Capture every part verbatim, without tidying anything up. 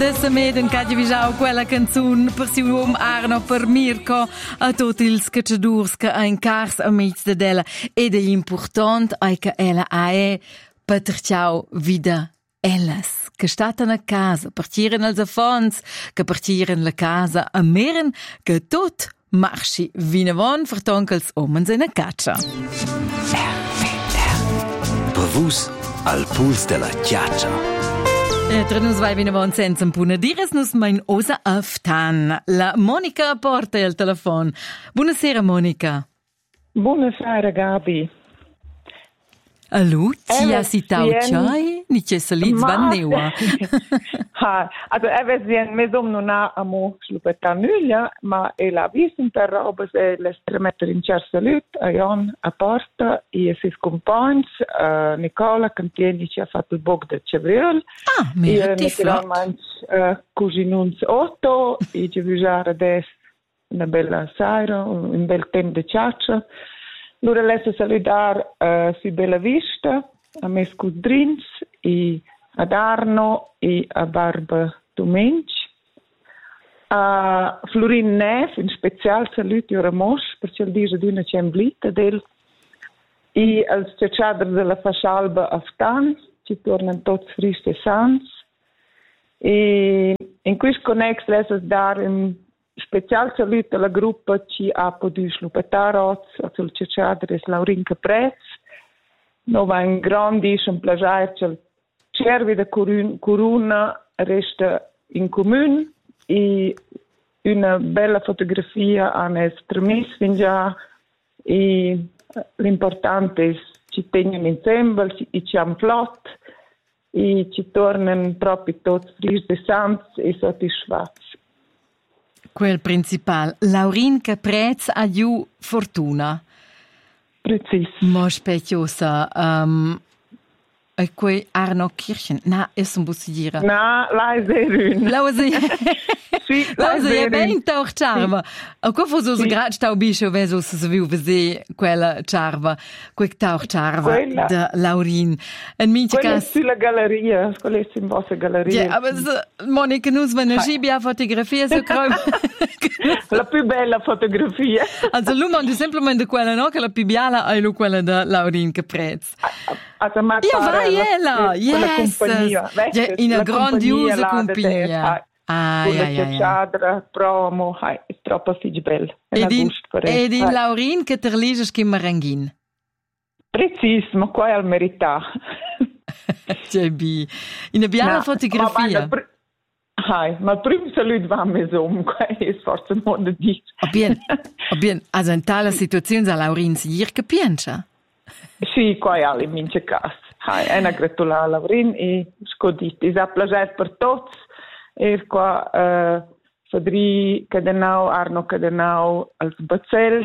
de Sameden che vi già quella canzone per si uomo Arno per Mirko a tutti ils cacciadurs che in cars a mezzo de della e degli important ai che ella è per ciao vida ellas che statano a casa partiren als affons che partiren la casa a meren che tot marschi vinavon vertonkels omens in a caccia. Pavus al puls della chiaccia. E tra nus vai vinavon senza un puna dires nus mein osa aftan. La Monica porta il telefono. Buonasera Monica. Buonasera Gabi. Hallo, tia si tau chai? Ni c'è salit svannewa. Ha, also er sien mesum non ha amo slupeta nulla, ma e la visin per roba se l'estre mettere in cer salut a Jon a porta e si scompagns uh, Nicola Campieni ci ha fatto il bog del Cevril. Ah, meriti flott. Uh, cuginuns otto e ci visare adesso una bella sera, un bel tempo di ciaccia. Allora adesso saludare uh, su Bella Vista, a me scudrins e ad Arno e a Barba Domenc. A Florin Nef, in special saluti ora mos, perché il dice di una cemblita del. E als ciacciadre della Fascialba Aftan, ci tornano tutti fristi e sans. E in questo connex adesso dare un special saluto alla gruppa ci ha potuto slupetare sul ciacciadre Laurin Caprez. No va un grandissimo piacere che il cervi da Coruna resta in comune e una bella fotografia a estremis fin già e l'importante è che ci teniamo insieme e ci hanno flott e ci tornano proprio tutti fristi e sans e soddisfatti. Quel principal. Laurin Caprez a giù fortuna. Precis. Mo specchiosa. Um, e quei Arno Kirchen. Na, è un po' si dire. Na, la è serun. La è Sì, la è ben tauch charva. A co fosse so grad stau bischo veso se viu vese quella charva. Quel tauch charva de Laurin. En minche Quella è cas. sulla galleria, quella è in vostra galleria. Ja, aber so, Monica nus wenn a Gibia fotografia so crem. La più bella fotografia. Also lu man semplicemente quella no che la più biala è lu quella de Laurin Caprez. Io vai ella, yes. Ja, in una grandiosa compagnia. Ah, ja, ja, ja. Ciadra, promo, è troppo bella. Ed in, ed in Laurin che te liges che maranghin. Precisissimo, qua è al merità. J B. In una biala No, fotografia. Ma, ma, ma il primo saluto va a mesom, qua è forse un modo di dire. Oh bien, oh bien, also in tale situazione sa Laurin si dir che piensa. Sì, qua è alle mince cas. È una gratulare a Laurin e scoditi. È un piacere per tutti. E qua uh, Fadri Cadenau, Arno Cadenau, als Bazzels,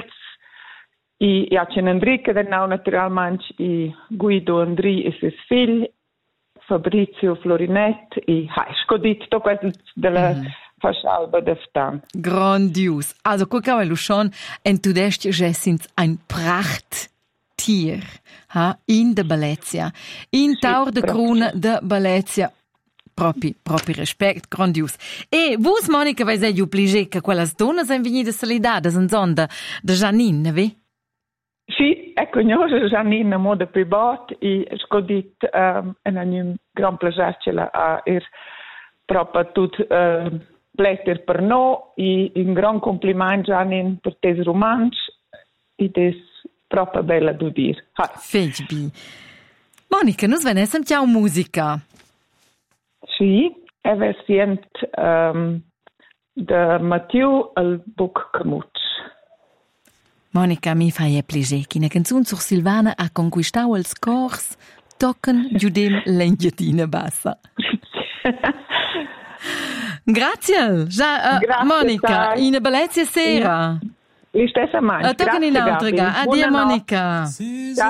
e Jacen Andri Cadenau naturalmente, e Guido Andri e ses figli, Fabrizio Florinet, e hai scodit tutto questo della mm-hmm. Fascialba d'Aftan. Grandios. Also guck mal, schon, en tu dest jesins ein Pracht. Tier, ha, in de Bellezia, in sì, Taur de Cruna de Bellezia. Propri, propri respect, grandios. E vos, Monica, vai sei più pligé che quelle donne sono venite a solidare, in zona di Janine, vi? Sì, ecco, noi Janine a modo privat e scodit um, e un gran piacere ce l'ha er proprio tutto uh, pletter per noi e un gran complimento Janine per tes romanzi e des proprio bella da dire. Fegbi. Monica, noi venesem ciao musica. Sì, è versient um, de Mathieu al Buc Camuc. Monica, mi fai piacere che una canzone sur Silvana ha conquistato il scors tocken giudem l'engietina bassa. Grazie, ja, uh, Grazie Monica, sai. in una bellezza sera. La stessa manca. Tocken in altra. Addio, Monica.